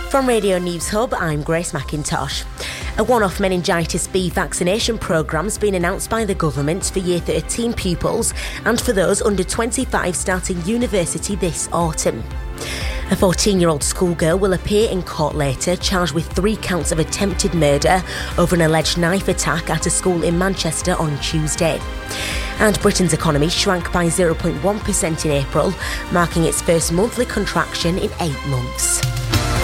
From Radio News Hub, I'm Grace McIntosh. A one-off meningitis B vaccination programme's been announced by the government for Year 13 pupils and for those under 25 starting university this autumn. A 14-year-old schoolgirl will appear in court later, charged with 3 counts of attempted murder over an alleged knife attack at a school in Manchester on Tuesday. And Britain's economy shrank by 0.1% in April, marking its first monthly contraction in 8 months.